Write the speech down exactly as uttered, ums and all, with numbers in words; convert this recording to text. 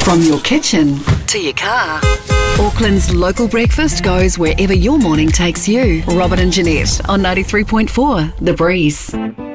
From your kitchen to your car, Auckland's local breakfast goes wherever your morning takes you. Robert and Jeanette on ninety-three point four The Breeze.